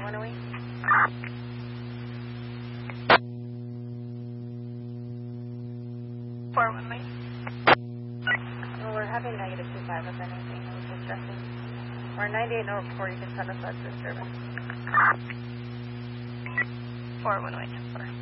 when are we? Well, we're having negative 25 if anything. I was distressing. We're 98 over 4. You can send us that disturbance. 4 when we